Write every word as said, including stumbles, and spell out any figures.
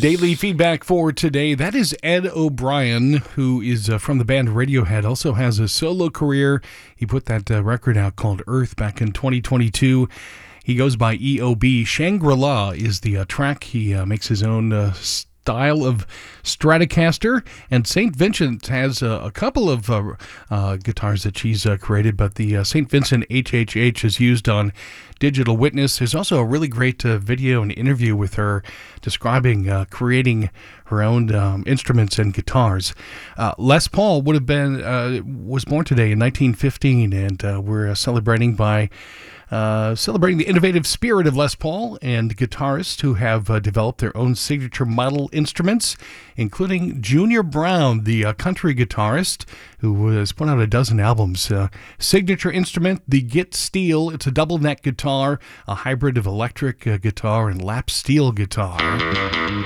Daily feedback for today. That is Ed O'Brien, who is uh, from the band Radiohead, also has a solo career. He put that uh, record out called Earth back in twenty twenty-two. He goes by E O B. Shangri-La is the uh, track. He uh, makes his own uh, style of Stratocaster, and Saint Vincent has uh, a couple of uh, uh, guitars that she's uh, created, but the uh, Saint Vincent H H H is used on Digital Witness. There's also a really great uh, video and interview with her describing uh, creating her own um, instruments and guitars. Uh, Les Paul would have been uh, was born today in nineteen fifteen, and uh, we're uh, celebrating by Uh, celebrating the innovative spirit of Les Paul and guitarists who have uh, developed their own signature model instruments, including Junior Brown, the uh, country guitarist who has put out a dozen albums. Uh, signature instrument, the Git Steel. It's a double neck guitar, a hybrid of electric uh, guitar and lap steel guitar.